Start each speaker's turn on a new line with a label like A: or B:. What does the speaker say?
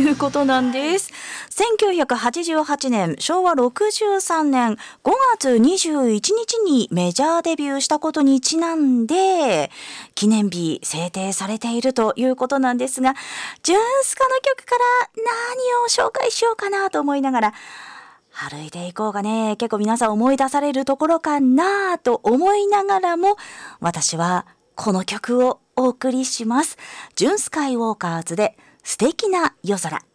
A: いうことなんです。1988年、昭和63年5月21日にメジャーデビューしたことにちなんで、記念日制定されているということなんですが、ジュンスカの曲から何を紹介しようかなと思いながら、歩いていこうがね、結構皆さん思い出されるところかなと思いながらも、私はこの曲をお送りします。ジュンスカイウォーカーズで素敵な夜空。